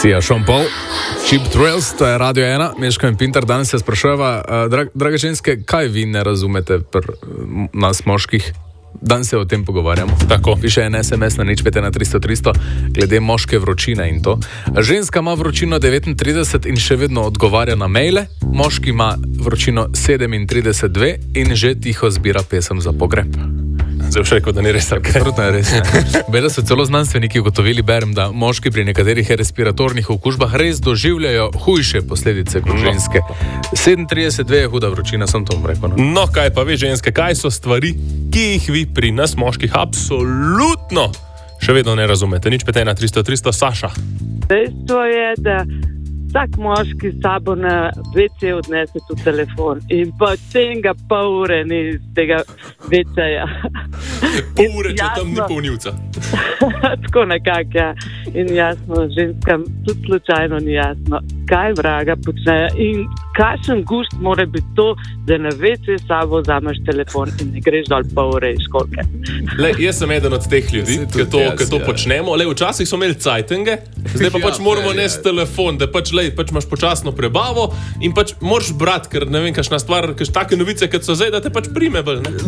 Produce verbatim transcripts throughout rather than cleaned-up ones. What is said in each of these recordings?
Sija Sean Paul, Cheap Thrills, to je Radio ena, Meško in Pintar. Danes se sprašujeva, uh, drag, drage ženske, kaj vi ne razumete pri uh, nas moških? Danes se o tem pogovarjamo. Tako. Piše en es em es na nič pet ena tristo tristo glede moške vročine in to. Ženska ima vročino devetintrideset in še vedno odgovarja na maile, moški ima vročino sedemintrideset dve in že tiho zbira pesem za pogreb. Zdaj še rekel, da ni res tako. Absolutno je res. Beda so celo znanstveniki ugotovili, berem, da moški pri nekaterih respiratornih okužbah res doživljajo hujše posledice kot ženske. sedemintrideset dve je huda vročina, sem to rekel. No? no, kaj pa vi ženske, kaj so stvari, ki jih vi pri nas moških absolutno še vedno ne razumete? Nič pet ena tristo tristo, Saša. Dejstvo je, da vsak moški s sabo na ve ce odnese tu telefon in potem ga pol ure ni iz tega ve ceja. Pol ure, če tam ni polnilca. Tako nekako, ja. In jasno, ženskam tudi slučajno ni jasno, kaj vraga počnejo in kakšen gust mora biti to, da na ve ce sabo vzameš telefon in ne greš dol pol ure iz školke. Le, jaz sem eden od teh ljudi, ki to, jaz, to ja. počnemo. Le, včasih so imeli cajtenge, zdaj pa pač ja, moramo nesti ja. telefon, da pač, lej, pač imaš počasno prebavo in pač moraš brati, ker ne vem, kakšna stvar, kakšne take novice, kot so zdaj, da te pač prime bolj, ne?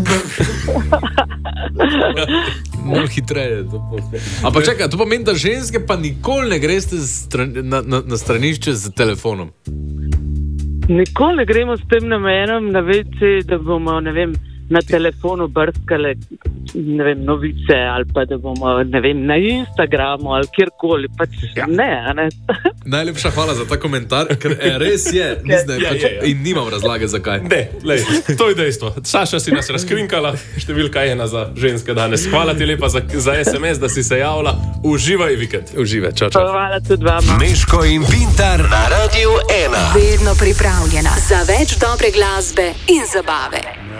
Malo hitreje to posle. Ampak čakaj, to pomeni, da ženske pa nikoli ne greste na, na, na stranišče z telefonom? Nikoli ne gremo s tem namenom na ve ce, da bomo, ne vem, na telefonu brskale, ne vem, novice ali pa da bomo, ne vem, na Instagramu ali kjerkoli, pač ja. ne, a ne. Najlepša hvala za ta komentar, ker e, res je, mislim, ja, pač, ja, ja. in nimam razlage zakaj. Ne, lej, to je dejstvo. Saša si nas razkrinkala, številka ena za ženske danes. Hvala ti lepa za, za es em es, da si se javila. Uživaj vikend. Uživaj, čau, čau. Hvala tudi vama. Meško in Pintar na Radio ena. Vedno pripravljena za več dobre glasbe in zabave.